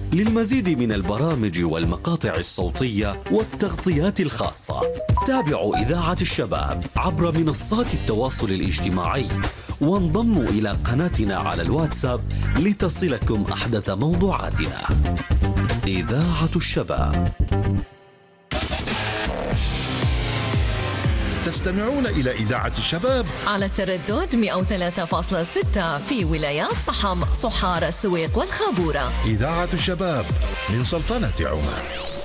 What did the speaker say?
للمزيد من البرامج والمقاطع الصوتية والتغطيات الخاصة تابعوا إذاعة الشباب عبر منصات التواصل الاجتماعي، وانضموا إلى قناتنا على الواتساب لتصلكم أحدث موضوعاتنا. إذاعة الشباب. تستمعون إلى إذاعة الشباب على التردد 103.6 في ولايات صحم، صحار، السويق والخابورة. إذاعة الشباب من سلطنة عمان.